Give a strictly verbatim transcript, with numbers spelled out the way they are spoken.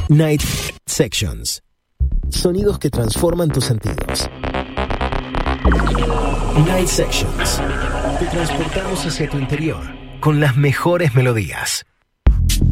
Night Sections. Sonidos que transforman tus sentidos. Night Sections. Te transportamos hacia tu interior con las mejores melodías.